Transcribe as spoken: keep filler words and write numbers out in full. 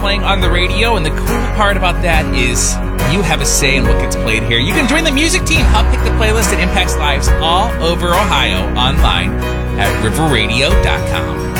playing on the radio, and the cool part about that is you have a say in what gets played here. You can join the music team, help pick the playlist that impacts lives all over Ohio online at river radio dot com.